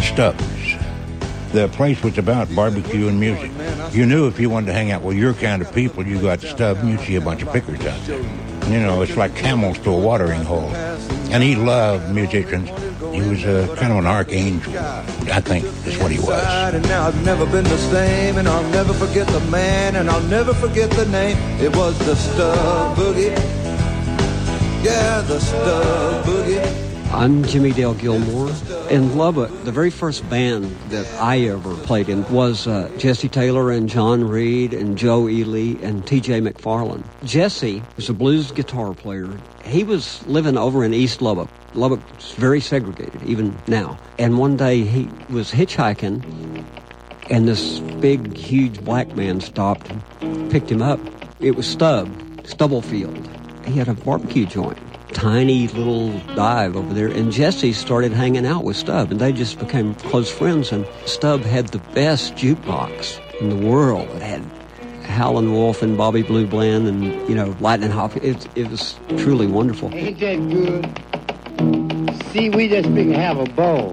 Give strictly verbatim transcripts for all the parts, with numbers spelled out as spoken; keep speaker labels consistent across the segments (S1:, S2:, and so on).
S1: Stubbs. The place was about barbecue and music. You knew if you wanted to hang out with your kind of people, you got Stubbs and you'd see a bunch of pickers out there. You know, it's like camels to a watering hole. And he loved musicians. He was uh, kind of an archangel, I think is what he was.
S2: And now I've never been the same, and I'll never forget the man, and I'll never forget the name. It was the Stubb Boogie. Yeah, the Stubb Boogie.
S3: I'm Jimmy Dale Gilmore. In Lubbock, the very first band that I ever played in was uh, Jesse Taylor and John Reed and Joe Ely and T J McFarland. Jesse was a blues guitar player. He was living over in East Lubbock. Lubbock is very segregated, even now. And one day he was hitchhiking, and this big, huge black man stopped and picked him up. It was Stubb, Stubblefield. He had a barbecue joint. Tiny little dive over there, and Jesse started hanging out with Stubb, and they just became close friends. And Stubb had the best jukebox in the world. It had Howlin' Wolf and Bobby Blue Bland and, you know, Lightning Hopkins. It, it was truly wonderful.
S4: Ain't that good? See, we just been have a bowl.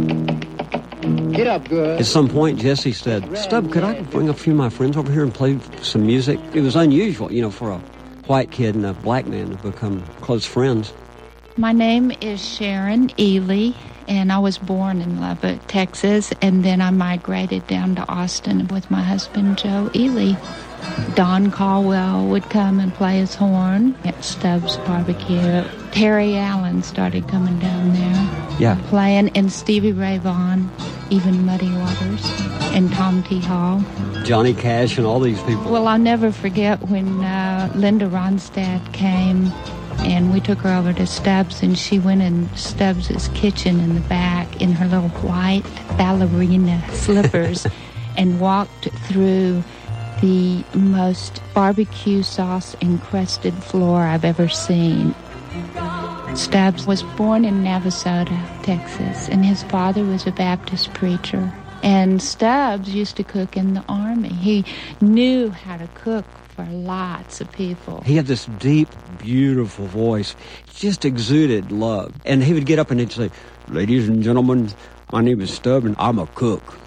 S4: Get up, good.
S3: At some point, Jesse said, Stubb, could I bring a few of my friends over here and play some music? It was unusual, you know, for a white kid and a black man to become close friends.
S5: My name is Sharon Ely, and I was born in Lubbock, Texas, and then I migrated down to Austin with my husband, Joe Ely. Don Caldwell would come and play his horn at Stubbs Barbecue. Terry Allen started coming down there,
S3: yeah,
S5: playing, and Stevie Ray Vaughan, even Muddy Waters, and Tom T. Hall.
S3: Johnny Cash and all these people.
S5: Well, I'll never forget when uh, Linda Ronstadt came, and we took her over to Stubbs, and she went in Stubbs' kitchen in the back in her little white ballerina slippers and walked through the most barbecue sauce encrusted floor I've ever seen. Stubbs was born in Navasota, Texas, and his father was a Baptist preacher. And Stubbs used to cook in the Army. He knew how to cook for lots of people.
S3: He had this deep, beautiful voice. Just exuded love. And he would get up and he'd say, ladies and gentlemen, my name is Stubbs and I'm a cook.